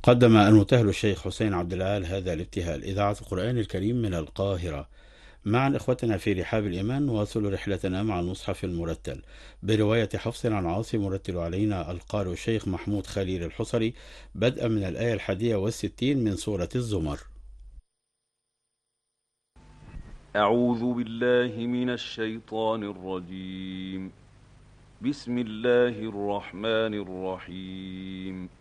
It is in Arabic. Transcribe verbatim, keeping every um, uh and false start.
قدم المبتهل الشيخ حسين عبد العال هذا الابتهال. إذاعة القرآن الكريم من القاهرة. معا إخوتنا في رحاب الإيمان نواصل رحلتنا مع المصحف المرتل برواية حفص عن عاصم. مرتل علينا القارئ الشيخ محمود خليل الحصري، بدءا من الآية الحادية والستين من سورة الزمر. أعوذ بالله من الشيطان الرجيم. بسم الله الرحمن الرحيم.